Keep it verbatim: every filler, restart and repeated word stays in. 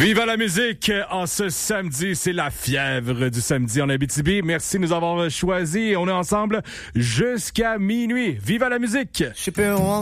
Viva la musique en ce samedi, c'est la fièvre du samedi en Abitibi. Merci de nous avoir choisis. On est ensemble jusqu'à minuit. Viva la musique!